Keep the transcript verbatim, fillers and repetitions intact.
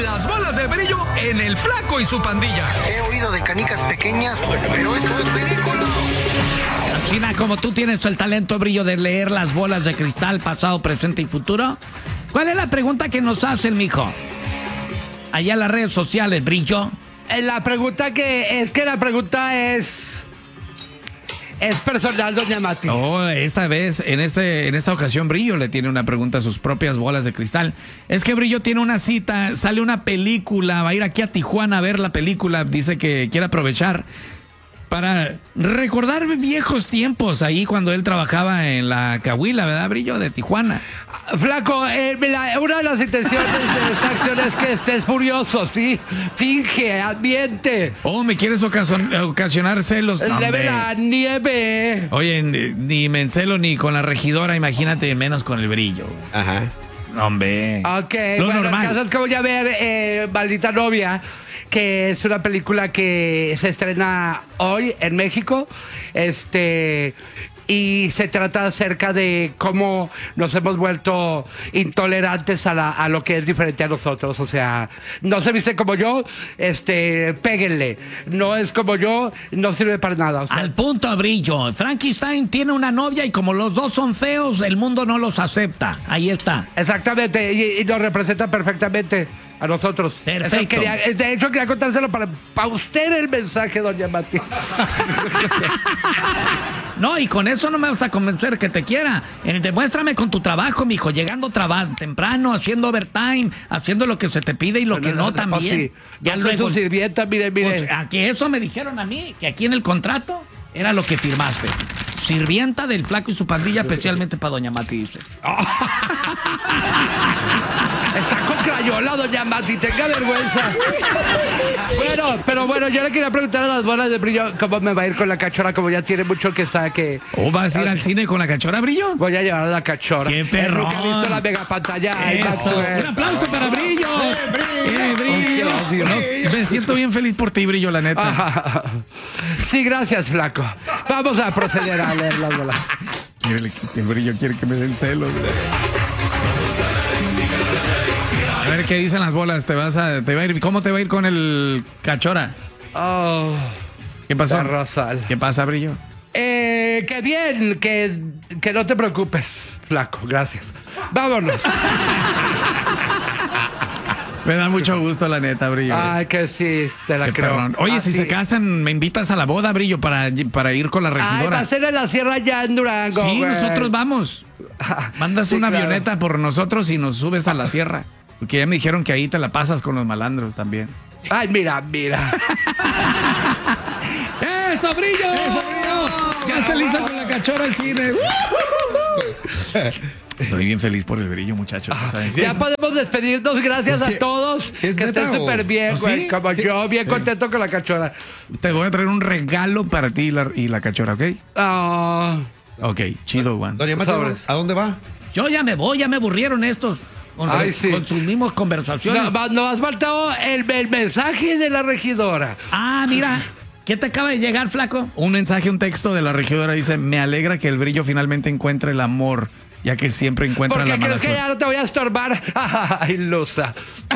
Las bolas de brillo en el Flaco y su pandilla. He oído de canicas pequeñas, pero esto es ridículo. China, como tú tienes el talento, Brillo, de leer las bolas de cristal, pasado, presente y futuro, ¿cuál es la pregunta que nos hacen, mijo? Allá en las redes sociales, Brillo. La pregunta que es que la pregunta es es personal, doña Mati. Oh, esta vez, en este, en esta ocasión, Brillo le tiene una pregunta a sus propias bolas de cristal. Es que Brillo tiene una cita, sale una película, va a ir aquí a Tijuana a ver la película, dice que quiere aprovechar para recordar viejos tiempos ahí cuando él trabajaba en la Cahuila, ¿verdad, Brillo? De Tijuana. Flaco, eh, la, una de las intenciones de esta acción es que estés furioso, ¿sí? Finge, ambiente. Oh, ¿me quieres ocasion- ocasionar celos? No, Leve hombre. la nieve. Oye, ni, ni me encelo ni con la regidora, imagínate, menos con el Brillo. Ajá. No, hombre. Ok, Lo bueno, normal. el caso es que voy a ver eh, Maldita Novia, que es una película que se estrena hoy en México. Este... Y se trata acerca de cómo nos hemos vuelto intolerantes a, la, a lo que es diferente a nosotros. O sea, no se viste como yo, este, péguenle. No es como yo, no sirve para nada. O sea, Al punto, Brillo. Frankenstein tiene una novia y como los dos son feos, el mundo no los acepta. Ahí está. exactamente, y, y nos representa perfectamente a nosotros. Perfecto. Eso quería- de hecho, quería contárselo para, para usted el mensaje, doña Mati. No, y con eso no me vas a convencer que te quiera. Eh, demuéstrame con tu trabajo, mijo, llegando traba- temprano, haciendo overtime, haciendo lo que se te pide y lo que no, pues también. sí. Ya No soy luego. su sirvienta, mire, mire. Pues, a que eso me dijeron a mí, que aquí en el contrato era lo que firmaste. Sirvienta del Flaco y su pandilla, especialmente para doña Mati, dice. Está con crayola, doña Mati, tenga vergüenza. Bueno, pero bueno, yo le quería preguntar a las bolas de Brillo cómo me va a ir con la cachora, como ya tiene mucho que está que... ¿O vas a ir al cine con la cachora, Brillo? Voy a llevar a la cachora. ¡Qué perrón! Nunca he visto la mega pantalla. Ay, Eso. va a ver. Un aplauso para Brillo. Eh, Brillo. Oh, Dios. No, me siento bien feliz por ti, Brillo, la neta. Ajá. Sí, gracias, Flaco. Vamos a proceder a leer las bolas. El Brillo quiere que me den celos. A ver qué dicen las bolas. Te vas a, te va a ir, ¿cómo te va a ir con el cachora? Oh, ¿Qué pasó? la Rosal. ¿Qué pasa, Brillo? Eh, qué bien, que, que no te preocupes, Flaco. Gracias. Vámonos. Me da mucho gusto, la neta, Brillo. Ay, que sí, te la Qué creo. perrón. Oye, Ah, si sí. se casan, me invitas a la boda, Brillo, para, para ir con la Ay, va regidora. a ser en la sierra ya en Durango. Sí, güey. nosotros vamos. Mandas Sí, una claro. avioneta por nosotros y nos subes a la sierra. Porque ya me dijeron que ahí te la pasas con los malandros también. Ay, mira, mira. ¡Eso, Brillo! ¡Eso, Brillo! Ya se le hizo con la cachora al cine. Estoy bien feliz por el Brillo, muchachos. ¿Saben? Ya podemos despedirnos. Gracias Sí. a todos. ¿Sí es que neta estén o- súper bien, ¿Oh, güey. sí? Como yo, bien contento con la cachora. Te voy a traer un regalo para ti y la, y la cachora, ¿ok? Ah, Ok, chido, Juan. Doña Mati, Sobres. ¿a dónde va? Yo ya me voy, ya me aburrieron estos. Con, Ay, sí. Consumimos conversaciones. no, va- nos has faltado el, el mensaje de la regidora. Ah, mira. ¿Qué te acaba de llegar, Flaco? Un mensaje, un texto de la regidora dice: me alegra que el Brillo finalmente encuentre el amor, ya que siempre encuentra Porque la mala creo que suerte. ya no te voy a estorbar. Ay, Lusa.